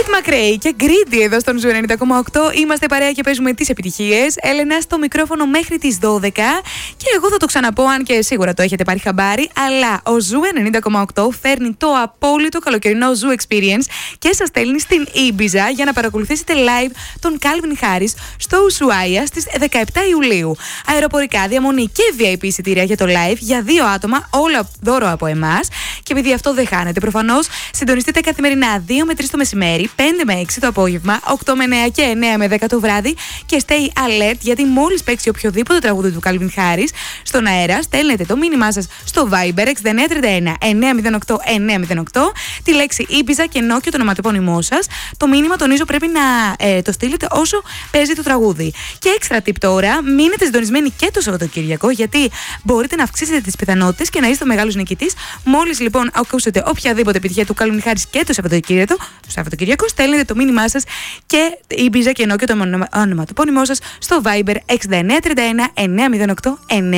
Tate McRae και Greedy εδώ στον Ζου 90,8. Είμαστε παρέα και παίζουμε τις επιτυχίες. Έλενα στο μικρόφωνο μέχρι τις 12. Και εγώ θα το ξαναπώ, αν και σίγουρα το έχετε πάρει χαμπάρι. Αλλά ο Ζου 90,8 φέρνει το απόλυτο καλοκαιρινό Ζου Experience και σας στέλνει στην Ήμπιζα για να παρακολουθήσετε live τον Calvin Harris στο Ουσουάια στις 17 Ιουλίου. Αεροπορικά, διαμονή και VIP εισιτήρια για το live για 2 άτομα, όλα δώρο από εμάς. Και επειδή αυτό δεν χάνεται προφανώς, συντονιστείτε καθημερινά 2 με 3 το μεσημέρι, 5 με 6 το απόγευμα, 8 με 9 και 9 με 10 το βράδυ. Και stay alert, γιατί μόλις παίξει οποιοδήποτε τραγούδι του Calvin Harris στον αέρα, στέλνετε το μήνυμά σας στο Viber 6931 908 908, τη λέξη Ήμπιζα και ενώ και το ονοματεπώνυμό σας. Το μήνυμα, τονίζω, πρέπει να το στείλετε όσο παίζει το τραγούδι. Και έξτρα tip τώρα, μείνετε συντονισμένοι και το Σαββατοκύριακο, γιατί μπορείτε να αυξήσετε τις πιθανότητες και να είστε ο μεγάλος νικητής. Μόλις λοιπόν ακούσετε οποιαδήποτε επιτυχία του Calvin Harris και το Σαββατοκύριακο, στέλνετε το μήνυμά σας και Ήμπιζα και ενώ και το ονοματεπώνυμό σας στο Viber 6931 908 908.